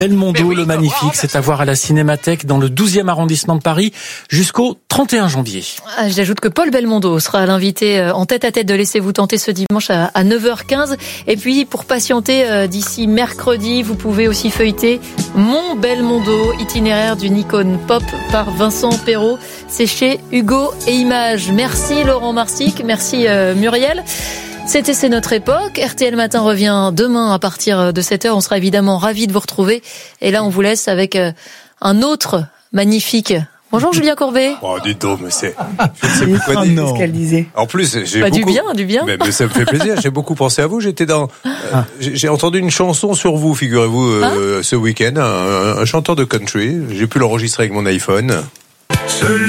Belmondo, oui, le magnifique, c'est à voir à la Cinémathèque dans le 12e arrondissement de Paris jusqu'au 31 janvier. J'ajoute que Paul Belmondo sera l'invité en tête-à-tête de Laissez-vous tenter ce dimanche à 9h15. Et puis, pour patienter d'ici mercredi, vous pouvez aussi feuilleter Mon Belmondo, itinéraire d'une icône pop par Vincent Perrault. C'est chez Hugo et Images. Merci Laurent Marsic, merci Muriel. C'était C'est notre époque. RTL Matin revient demain à partir de 7h. On sera évidemment ravis de vous retrouver. Et là, on vous laisse avec un autre magnifique. Bonjour Julien Courbet. Oh, dis donc, mais c'est... Je ne sais plus quoi dire. Ce qu'elle disait. En plus, j'ai Du beaucoup... bien. Mais ça me fait plaisir. J'ai beaucoup pensé à vous. J'étais dans... J'ai entendu une chanson sur vous, figurez-vous, ce week-end. Un chanteur de country. J'ai pu l'enregistrer avec mon iPhone. Celui